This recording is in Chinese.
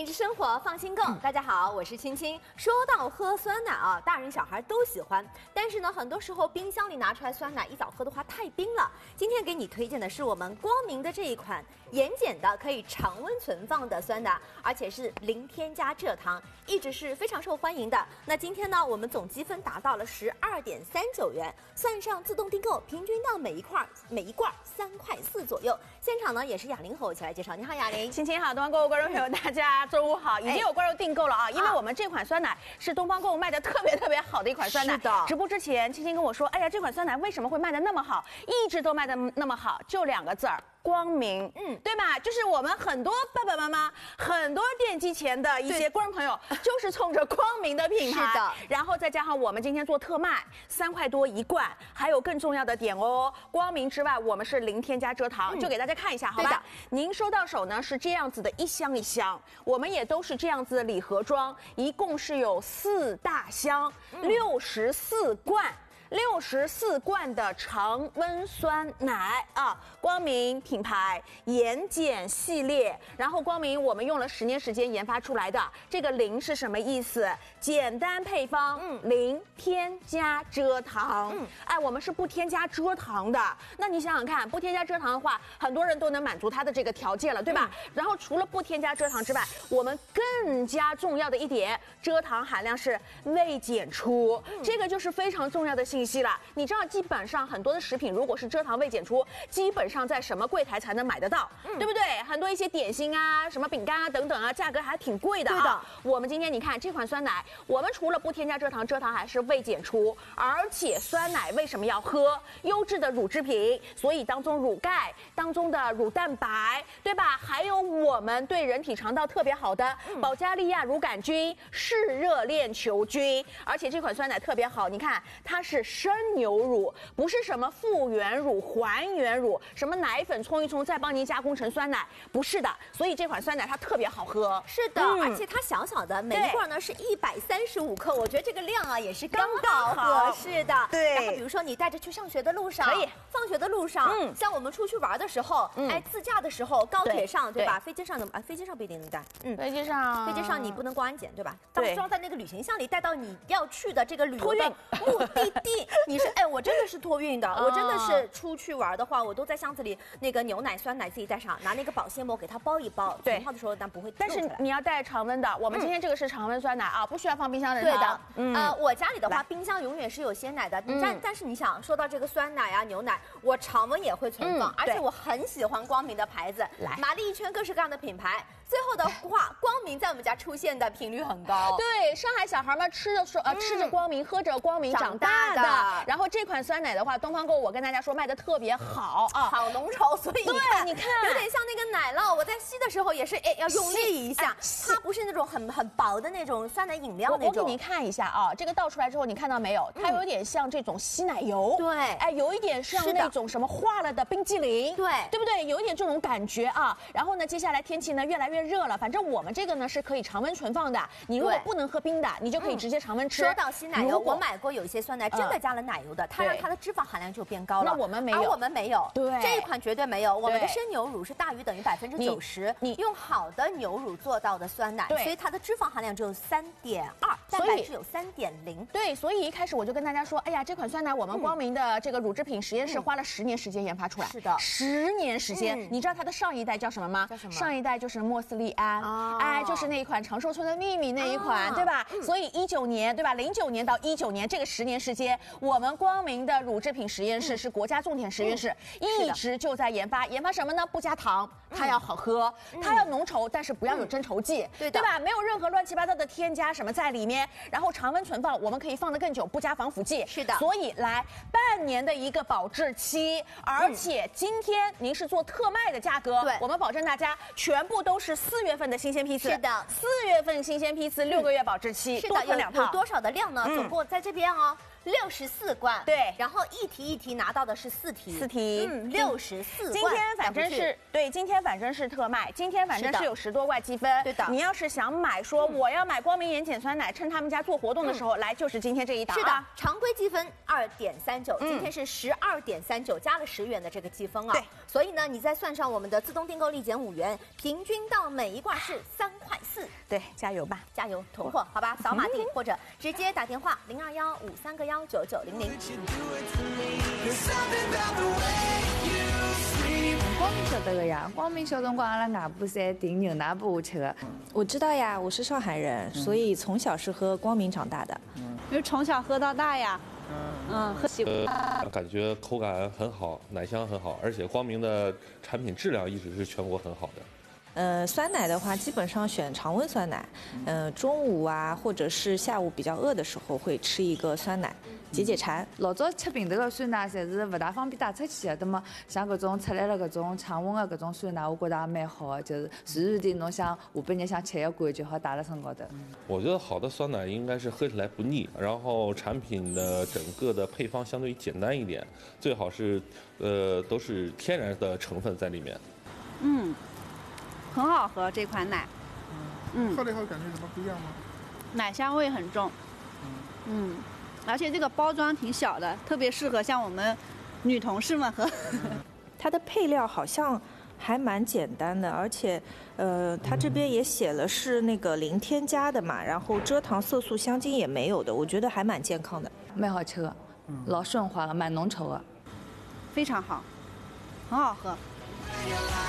质生活放心购。大家好，我是青青。说到喝酸奶啊，大人小孩都喜欢，但是呢，很多时候冰箱里拿出来酸奶一早喝的话太冰了。今天给你推荐的是我们光明的这一款盐碱的可以常温存放的酸奶，而且是零添加蔗糖，一直是非常受欢迎的。那今天呢，我们总积分达到了12.39元，算上自动订购，平均到每一罐3块4左右。现场呢也是哑铃和我一起来介绍。你好，哑铃。 青青好，东方购物观众朋友，大家周五好！已经有观众订购了啊，因为我们这款酸奶是东方购物卖的特别好的一款酸奶。 是的。 直播之前，青青跟我说，哎呀，这款酸奶为什么会卖的那么好，一直都卖的那么好，就2个字儿。光明，对吧？就是我们很多爸爸妈妈、很多电机前的一些观众朋友，就是冲着光明的品牌， 是的。 然后再加上我们今天做特卖，3块多一罐，还有更重要的点哦，光明之外，我们是零添加蔗糖，就给大家看一下，好吧？您收到手呢是这样子的，一箱一箱，我们也都是这样子的礼盒装，一共是有4大箱，64罐。64罐的常温酸奶啊，光明品牌盐碱系列，然后光明我们用了10年时间研发出来的。这个零是什么意思？简单配方，零添加蔗糖。哎，我们是不添加蔗糖的。那你想想看，不添加蔗糖的话，很多人都能满足它的这个条件了，对吧？然后除了不添加蔗糖之外，我们更加重要的一点，蔗糖含量是未检出，这个就是非常重要的信息了。你知道，基本上很多的食品，如果是蔗糖未检出，基本上在什么柜台才能买得到，对不对？很多一些点心啊、什么饼干啊等等啊，价格还挺贵的啊。对的。我们今天你看这款酸奶，我们除了不添加蔗糖，蔗糖还是未检出，而且酸奶为什么要喝？优质的乳制品，所以当中乳钙、当中的乳蛋白，对吧？还有我们对人体肠道特别好的保加利亚乳杆菌、嗜热链球菌，而且这款酸奶特别好，你看它是生牛乳，不是什么复原乳、还原乳，什么奶粉冲一冲再帮您加工成酸奶，不是的。所以这款酸奶它特别好喝。 是的，而且它小小的，每一罐呢是135克，我觉得这个量啊也是刚好合适的。 对。 然后比如说你带着去上学的路上， 可以， 放学的路上，像我们出去玩的时候，哎，自驾的时候，高铁上，对吧？飞机上飞机上不一定能带， 飞机上你不能过安检，对吧？对。装在那个旅行箱里，带到你要去的这个旅游的目的地，你是哎，我真的是托运的，我真的是出去玩的话，我都在箱子里那个牛奶、酸奶自己带上，拿那个保鲜膜给它包一包，存放的时候但不会。 但是你要带常温的，我们今天这个是常温酸奶啊，不需要放冰箱冷藏。对的，我家里的话，冰箱永远是有鲜奶的，但是你想说到这个酸奶啊、牛奶，我常温也会存放，而且我很喜欢光明的牌子，玛丽一圈各式各样的品牌。最后的话，光明在我们家出现的频率很高。 对，上海小孩们吃着光明，喝着光明长大的。然后这款酸奶的话，东方购物我跟大家说卖的特别好啊， 好浓稠，所以你看有点像那个奶酪，我在吸的时候也是哎要用力一下，它不是那种很薄的那种酸奶饮料那种。 我给您看一下啊，这个倒出来之后你看到没有？它有点像这种稀奶油， 对， 哎，有一点像那种什么化了的冰激凌，对不对？有一点这种感觉啊。然后呢，接下来天气呢越来越热了，反正我们这个呢是可以常温存放的。你如果不能喝冰的，你就可以直接常温吃。 说到稀奶油，我买过有一些酸奶真的加了奶油的，它让它的脂肪含量就变高了。 那我们没有， 而我们没有。 对， 这一款绝对没有。我们的生牛乳是大于等于90%，你用好的牛乳做到的酸奶，所以它的脂肪含量只有3.2，蛋白质有3.0。 对，所以一开始我就跟大家说，哎呀，这款酸奶我们光明的这个乳制品实验室花了10年时间研发出来。 是的 ，10年时间。你知道它的上一代叫什么吗？ 叫什么？ 上一代就是莫斯利安，哎，就是那一款长寿村的秘密那一款，对吧？所以19年，对吧？09年到19年这个10年时间，我们光明的乳制品实验室是国家重点实验室，一直就在研发什么呢？不加糖，它要好喝，它要浓稠，但是不要有增稠剂，对吧？没有任何乱七八糟的添加什么在里面。然后常温存放，我们可以放得更久，不加防腐剂。 是的， 所以来半年的一个保质期，而且今天您是做特卖的价格，我们保证大家全部都是4月份的新鲜批次。 是的 ，4月份新鲜批次，6个月保质期。 是的，有多少的量呢？总共在这边哦。64罐， 对， 然后一题一题拿到的是4题 ，4题 ，64罐。 今天反正是对，今天反正是特卖，今天反正是有10多罐积分。 对的， 你要是想买，说我要买光明盐碱酸奶，趁他们家做活动的时候来，就是今天这一档。 是的，常规积分2.39，今天是12.39，加了10元的这个积分啊。对，所以呢，你再算上我们的自动订购立减5元，平均到每一罐是3块 4。 对，加油吧， 加油囤货，好吧？扫码订或者直接打电话02153919900。 光明晓得个呀，光明小辰光阿拉外婆侪订牛奶拨我吃的。 我知道呀，我是上海人，所以从小是喝光明长大的。 就从小喝到大呀。喝习惯。 感觉口感很好，奶香很好，而且光明的产品质量一直是全国很好的。 酸奶的话，基本上选常温酸奶。中午啊，或者是下午比较饿的时候，会吃一个酸奶，解解馋。 老早吃瓶头的酸奶，侪是勿大方便带出去的。那么像搿种出来了搿种常温的搿种酸奶，我觉得也蛮好的，就是随时的侬想下半日想吃一罐就好带辣身高头。 我觉得好的酸奶应该是喝起来不腻，然后产品的整个的配方相对简单一点，最好是都是天然的成分在里面。 很好喝这款奶。 喝了以后感觉什么不一样吗？ 奶香味很重。而且这个包装挺小的，特别适合像我们女同事们喝。 它的配料好像还蛮简单的，而且它这边也写了是那个零添加的嘛，然后蔗糖、色素、香精也没有的，我觉得还蛮健康的， 蛮好吃的，老顺滑的，蛮浓稠的， 非常好，很好喝。